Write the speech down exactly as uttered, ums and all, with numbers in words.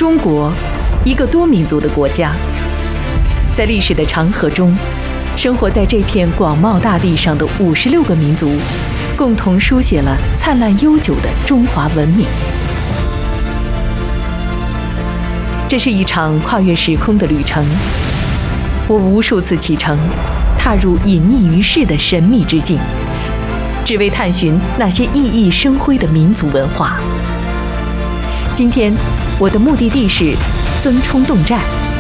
中国，一个多民族的国家，在历史的长河中，生活在这片广袤大地上的五十六个民族，共同书写了灿烂悠久的中华文明。这是一场跨越时空的旅程，我无数次启程，踏入隐匿于世的神秘之境，只为探寻那些熠熠生辉的民族文化。今天，我的目的地是曾冲侗寨。